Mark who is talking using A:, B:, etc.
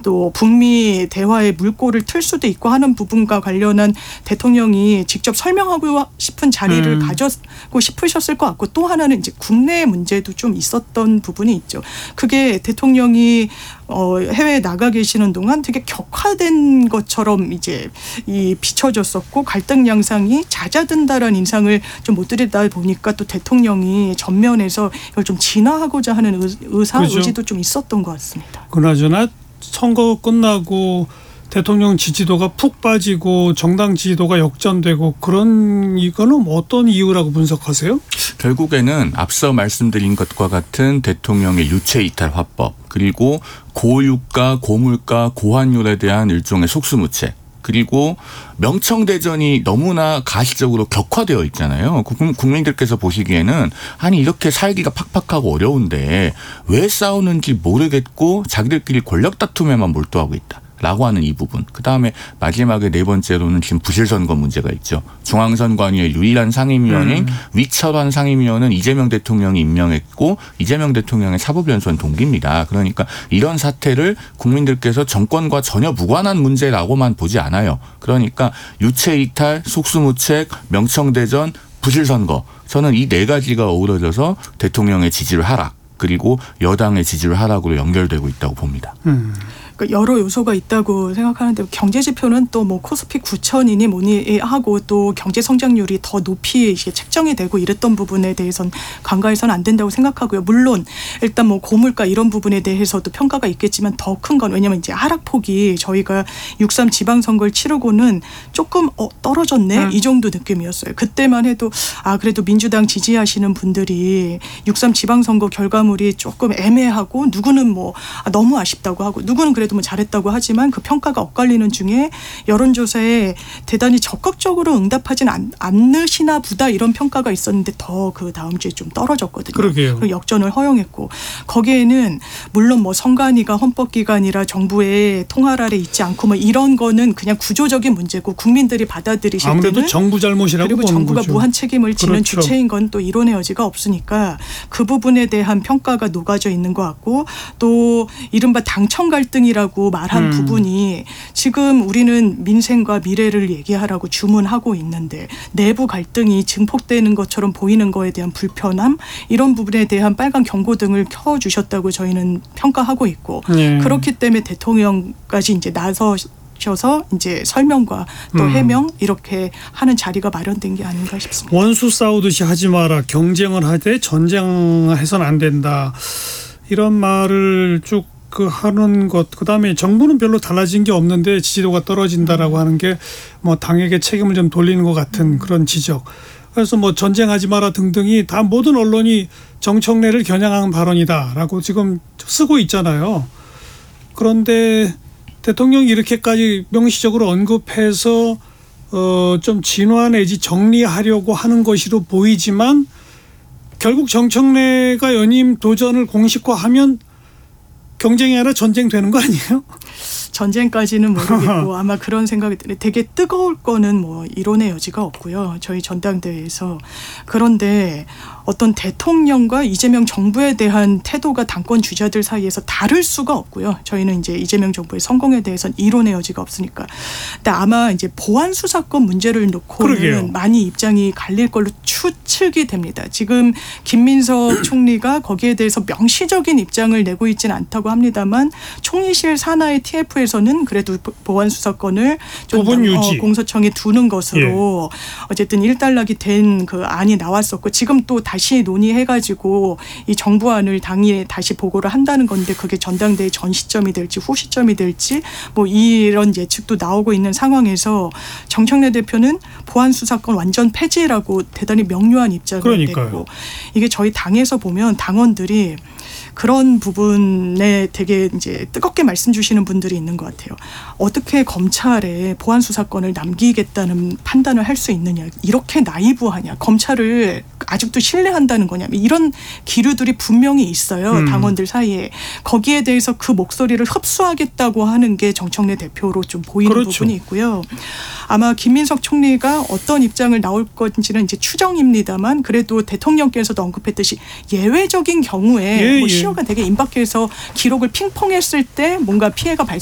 A: 또 북미 대화의 물꼬를 틀 수도 있고 하는 부분과 관련한 대통령이 직접 설명하고 싶은 자리를 가졌고 싶으셨을 것 같고, 또 하나는 이제 국내 문제도 좀 있었던 부분이 있죠. 그게 대통령이 해외에 나가 계시는 동안 되게 격화된 것처럼 이제 비춰졌었고, 갈등 양상이 잦아든다라는 인상을 좀 못 드리다 보니까 또 대통령이 전면에서 이걸 좀 진화하고자 하는
B: 그렇죠.
A: 의지도 좀 있었던 것 같습니다.
B: 그나저나 선거 끝나고 대통령 지지도가 푹 빠지고 정당 지지도가 역전되고 그런 이거는 어떤 이유라고 분석하세요?
C: 결국에는 앞서 말씀드린 것과 같은 대통령의 유체 이탈 화법, 그리고 고유가, 고물가, 고환율에 대한 일종의 속수무책, 그리고 명청대전이 너무나 가시적으로 격화되어 있잖아요. 국민들께서 보시기에는 아니 이렇게 살기가 팍팍하고 어려운데 왜 싸우는지 모르겠고 자기들끼리 권력 다툼에만 몰두하고 있다 라고 하는 이 부분. 그다음에 마지막에 네 번째로는 지금 부실선거 문제가 있죠. 중앙선관위의 유일한 상임위원인 위철환 상임위원은 이재명 대통령이 임명했고 이재명 대통령의 사법연수원 동기입니다. 그러니까 이런 사태를 국민들께서 정권과 전혀 무관한 문제라고만 보지 않아요. 그러니까 유체이탈, 속수무책, 명청대전, 부실선거. 저는 이 네 가지가 어우러져서 대통령의 지지율 하락, 그리고 여당의 지지율 하락으로 연결되고 있다고 봅니다.
A: 여러 요소가 있다고 생각하는데, 경제 지표는 또 뭐 코스피 9,000이니 뭐니 하고 또 경제 성장률이 더 높이 이게 책정이 되고 이랬던 부분에 대해서는 간과해서는 안 된다고 생각하고요. 물론 일단 뭐 고물가 이런 부분에 대해서도 평가가 있겠지만 더 큰 건, 왜냐하면 이제 하락폭이 저희가 6.3 지방선거를 치르고는 조금 떨어졌네 이 정도 느낌이었어요. 그때만 해도 그래도 민주당 지지하시는 분들이 6.3 지방선거 결과물이 조금 애매하고, 누구는 뭐 너무 아쉽다고 하고, 누구는 그래도 뭐 잘했다고 하지만 그 평가가 엇갈리는 중에 여론조사에 대단히 적극적으로 응답하진 않으시나 보다 이런 평가가 있었는데, 더 그 다음 주에 좀 떨어졌거든요.
B: 그러게요.
A: 그리고 역전을 허용했고, 거기에는 물론 뭐 선관위가 헌법기관이라 정부의 통할 아래 있지 않고 뭐 이런 거는 그냥 구조적인 문제고, 국민들이 받아들이실
B: 아무래도
A: 때는
B: 정부 잘못이라고
A: 그리고
B: 보는
A: 정부가
B: 거죠.
A: 무한 책임을 지는
B: 그렇죠.
A: 주체인 건 또 이론의 여지가 없으니까 그 부분에 대한 평가가 녹아져 있는 것 같고, 또 이른바 당청 갈등이라고 말한 부분이 지금 우리는 민생과 미래를 얘기하라고 주문하고 있는데 내부 갈등이 증폭되는 것처럼 보이는 거에 대한 불편함, 이런 부분에 대한 빨간 경고등을 켜주셨다고 저희는 평가하고 있고, 그렇기 때문에 대통령까지 이제 나서셔서 이제 설명과 또 해명 이렇게 하는 자리가 마련된 게 아닌가 싶습니다.
B: 원수 싸우듯이 하지 마라. 경쟁을 하되 전쟁해서는 안 된다. 이런 말을 쭉 하는 것. 그다음에 정부는 별로 달라진 게 없는데 지지도가 떨어진다라고 하는 게 뭐 당에게 책임을 좀 돌리는 것 같은 그런 지적. 그래서 뭐 전쟁하지 마라 등등이 다 모든 언론이 정청래를 겨냥한 발언이다라고 지금 쓰고 있잖아요. 그런데 대통령이 이렇게까지 명시적으로 언급해서 좀 진화 내지 정리하려고 하는 것으로 보이지만, 결국 정청래가 연임 도전을 공식화하면 경쟁이 아니라 전쟁 되는 거 아니에요?
A: 전쟁까지는 모르겠고 아마 그런 생각이 들어요. 되게 뜨거울 거는 뭐 이론의 여지가 없고요. 저희 전당대회에서. 그런데 어떤 대통령과 이재명 정부에 대한 태도가 당권 주자들 사이에서 다를 수가 없고요. 저희는 이제 이재명 정부의 성공에 대해서는 이론의 여지가 없으니까. 근데 아마 이제 보안 수사권 문제를 놓고는
B: 그러게요.
A: 많이 입장이 갈릴 걸로 추측이 됩니다. 지금 김민석 총리가 거기에 대해서 명시적인 입장을 내고 있지는 않다고 합니다만, 총리실 산하의 TF에서는 그래도 보안 수사권을 좀
B: 부분 유지.
A: 공소청에 두는 것으로 어쨌든 일단락이 된 그 안이 나왔었고, 지금 또 다시 논의해가지고 이 정부안을 당일에 다시 보고를 한다는 건데, 그게 전당대회 전 시점이 될지 후 시점이 될지 뭐 이런 예측도 나오고 있는 상황에서 정청래 대표는 보안 수사권 완전 폐지라고 대단히 명료한 입장을 냈고, 이게 저희 당에서 보면 당원들이 그런 부분에 되게 이제 뜨겁게 말씀 주시는 분들이 있는 것 같아요. 어떻게 검찰에 보안 수사권을 남기겠다는 판단을 할 수 있느냐, 이렇게 나이브하냐, 검찰을 아직도 신뢰한다는 거냐, 이런 기류들이 분명히 있어요. 당원들 사이에. 거기에 대해서 그 목소리를 흡수하겠다고 하는 게 정청래 대표로 좀 보이는 부분이 있고요. 아마 김민석 총리가 어떤 입장을 나올 건지는 이제 추정입니다만, 그래도 대통령께서도 언급했듯이 예외적인 경우에 뭐 시효가 되게 임박해서 기록을 핑퐁했을 때 뭔가 피해가